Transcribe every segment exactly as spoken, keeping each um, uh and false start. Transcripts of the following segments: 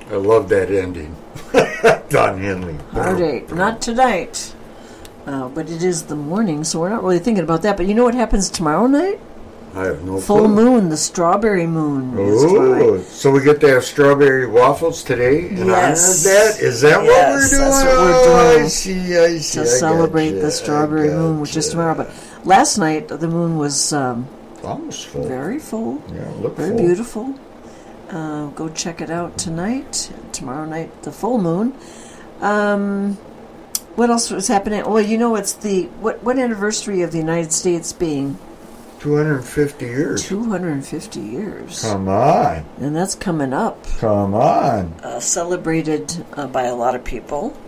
I love that ending. Don Henley. Heartache. Not tonight. Uh, but it is the morning, so we're not really thinking about that. But you know what happens tomorrow night? I have no Full clue. moon, the strawberry moon. Oh, so we get to have strawberry waffles today in Yes. honor of that? Is that Yes, what we're doing? that's what we're Oh, doing. I see, I see. To I celebrate gotcha, the strawberry I moon, which is gotcha. tomorrow. But last night, the moon was um, Almost full. very full, Yeah, look very full. beautiful. Uh, go check it out tonight. Tomorrow night, the full moon. Um, what else was happening? Well, you know, it's the what what anniversary of the United States being two hundred fifty years. two hundred fifty years, Come on. and that's coming up. Come on. Uh, celebrated uh, by a lot of people.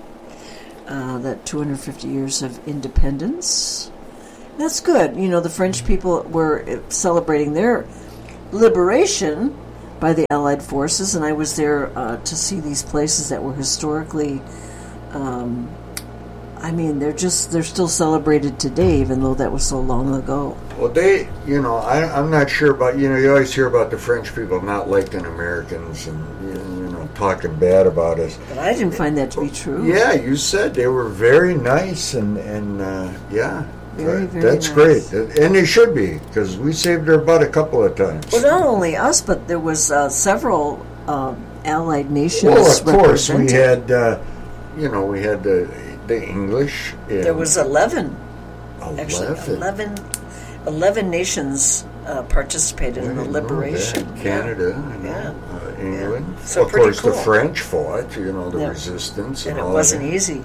Uh, that two hundred fifty years of independence. That's good. You know, the French people were celebrating their liberation by the Allied forces, and I was there uh, to see these places that were historically. Um, I mean, they're just they're still celebrated today, even though that was so long ago. Well, they, you know, I, I'm not sure about, you know, you always hear about the French people not liking Americans and, you know, talking bad about us. But I didn't find that to be true. Yeah, you said they were very nice and, and uh, yeah. Very, that- very That's nice. great. And they should be, because we saved their butt a couple of times. Well, not only us, but there was uh, several um, Allied nations. Well, of course, we represented. had, uh, you know, we had the, the English. And There was eleven. eleven. Actually, eleven, eleven nations uh, participated in the I didn't know liberation. that. Canada, you know, Yeah. uh, England. Yeah. So of pretty course, cool. the French fought, you know, the Yeah. resistance. And And, it all wasn't that. easy.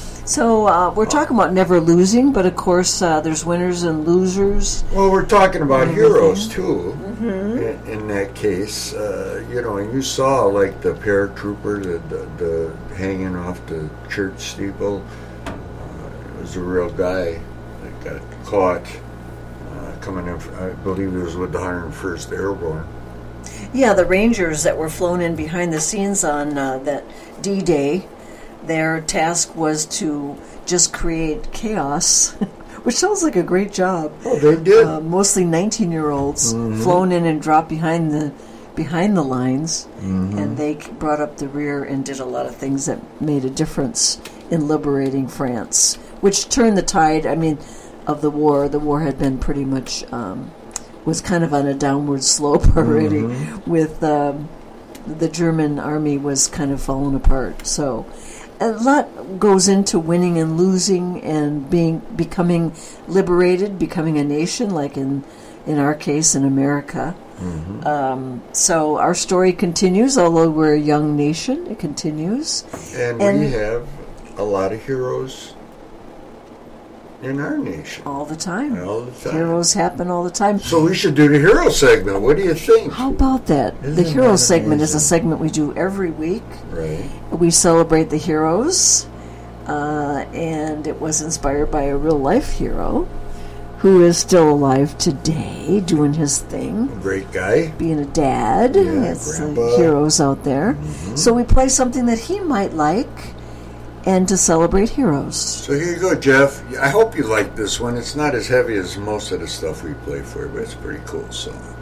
So uh, we're talking about never losing, but of course uh, there's winners and losers. Well, we're talking about Mhm. heroes, too, Mm-hmm. in, in that case. Uh, you know, and you saw, like, the paratrooper, the, the, the hanging off the church steeple. Uh, it was a real guy that got caught uh, coming in, I believe he was with the one hundred first Airborne. Yeah, the Rangers that were flown in behind the scenes on uh, that D-Day, their task was to just create chaos, which sounds like a great job. Oh, they did. Uh, mostly nineteen-year-olds Mhm. flown in and dropped behind the behind the lines, Mhm. and they c- brought up the rear and did a lot of things that made a difference in liberating France, which turned the tide. I mean, of the war. The war had been pretty much um, was kind of on a downward slope already, Mhm. with um, the German army was kind of falling apart. So. A lot goes into winning and losing and being becoming liberated, becoming a nation, like in in our case in America. Mhm. Um, so our story continues, although we're a young nation. It continues. And, and- we have a lot of heroes in our nation. All the time. All the time. Heroes happen all the time. So we should do the hero segment. What do you think? How about that? Isn't the hero that segment is a amazing? segment we do every week. Right. We celebrate the heroes, uh, and it was inspired by a real life hero who is still alive today, doing his thing, Great guy. being a dad. Yeah, it's grandpa. the heroes out there. Mhm. So we play something that he might like, and to celebrate heroes. So here you go, Jeff. I hope you like this one. It's not as heavy as most of the stuff we play for you, but it's pretty cool. So